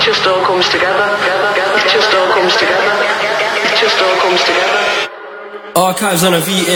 just all comes together. It just all comes together. It just all comes together. Archives on a V8.